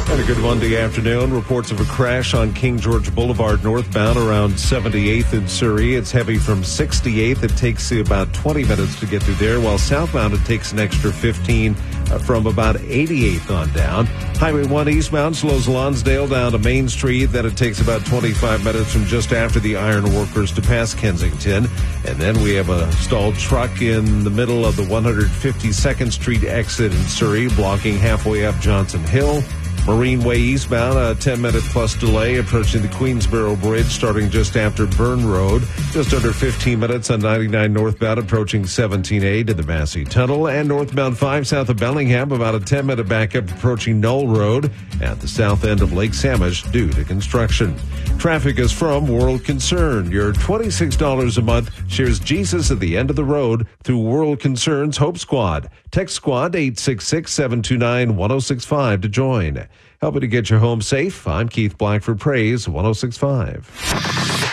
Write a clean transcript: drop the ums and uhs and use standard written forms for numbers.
And a good Monday afternoon. Reports of a crash on King George Boulevard northbound around 78th in Surrey. It's heavy from 68th. It takes about 20 minutes to get through there, while southbound it takes an extra 15 from about 88th on down. Highway 1 eastbound slows Lonsdale down to Main Street. Then it takes about 25 minutes from just after the Iron Workers to pass Kensington. And then we have a stalled truck in the middle of the 152nd Street exit in Surrey, blocking halfway up Johnson Hill. Marine Way eastbound, a 10-minute plus delay approaching the Queensboro Bridge starting just after Burn Road. Just under 15 minutes on 99 northbound approaching 17A to the Massey Tunnel. And northbound 5 south of Bellingham, about a 10-minute backup approaching Knoll Road at the south end of Lake Samish due to construction. Traffic is from World Concern. Your $26 a month shares Jesus at the end of the road through World Concern's Hope Squad. Text Squad 866-729-1065 to join. Helping to get your home safe, I'm Keith Black for Praise 1065.